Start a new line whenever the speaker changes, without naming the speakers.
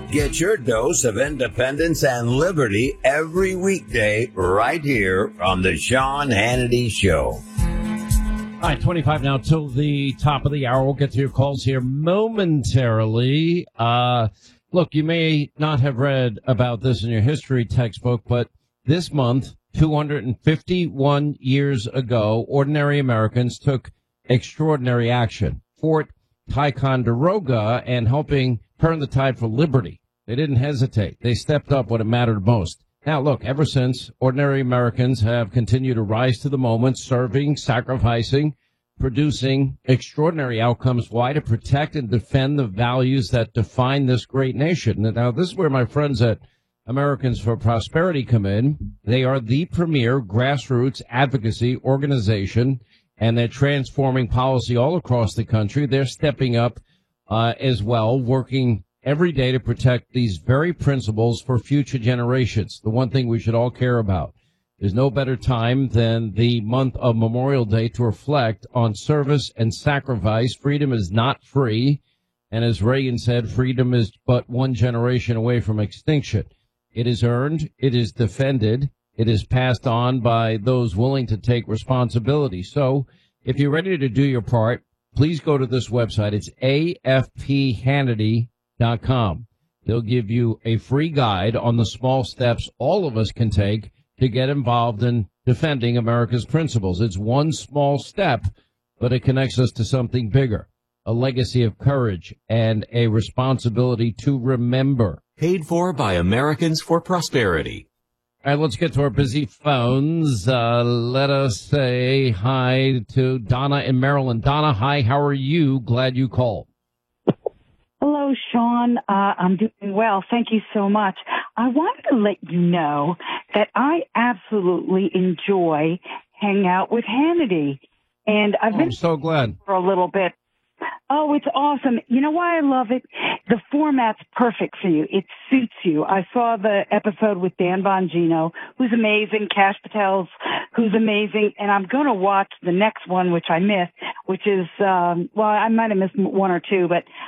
Get your dose of independence and liberty every weekday right here on the Sean Hannity Show.
All right, 25 now till the top of the hour. We'll get to your calls here momentarily. Look, you may not have read about this in your history textbook, but this month, 251 years ago, ordinary Americans took extraordinary action. Fort Ticonderoga and helping turn the tide for liberty. They didn't hesitate. They stepped up when it mattered most. Now, look, ever since, ordinary Americans have continued to rise to the moment, serving, sacrificing, producing extraordinary outcomes. Why? To protect and defend the values that define this great nation. Now, this is where my friends at Americans for Prosperity come in. They are the premier grassroots advocacy organization, and they're transforming policy all across the country. They're stepping up as well, working every day to protect these very principles for future generations, the one thing we should all care about. There's no better time than the month of Memorial Day to reflect on service and sacrifice. Freedom is not free, and as Reagan said, freedom is but one generation away from extinction. It is earned, it is defended, it is passed on by those willing to take responsibility. So if you're ready to do your part, please go to this website. It's AFPHannity.com. They'll give you a free guide on the small steps all of us can take to get involved in defending America's principles. It's one small step, but it connects us to something bigger, a legacy of courage and a responsibility to remember.
Paid for by Americans for Prosperity.
All right, let's get to our busy phones. Let us say hi to Donna in Maryland. Donna, hi, how are you? Glad you called.
Hello, Sean. I'm doing well. Thank you so much. I wanted to let you know that I absolutely enjoy hanging out with Hannity. And I've been
I'm so glad.
For a little bit. Oh, it's awesome. You know why I love it? The format's perfect for you. It suits you. I saw the episode with Dan Bongino, who's amazing, Cash Patel's, who's amazing, and I'm going to watch the next one, which I missed, which is, well, I might have missed one or two, but